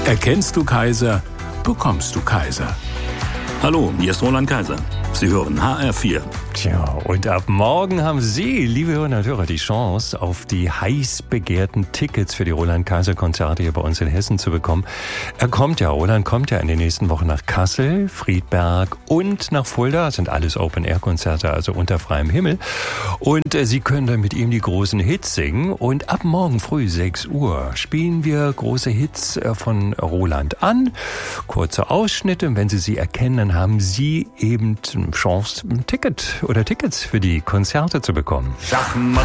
Erkennst du Kaiser, bekommst du Kaiser. Hallo, hier ist Roland Kaiser. Sie hören HR4. Tja, und ab morgen haben Sie, liebe Hörerinnen und Hörer, die Chance, auf die heiß begehrten Tickets für die Roland-Kaiser-Konzerte hier bei uns in Hessen zu bekommen. Roland kommt ja in den nächsten Wochen nach Kassel, Friedberg und nach Fulda. Das sind alles Open-Air-Konzerte, also unter freiem Himmel. Und Sie können dann mit ihm die großen Hits singen. Und ab morgen früh 6 Uhr spielen wir große Hits von Roland an. Kurze Ausschnitte. Und wenn Sie sie erkennen, dann haben Sie eben Chance, ein Ticket oder Tickets für die Konzerte zu bekommen. Schachmatt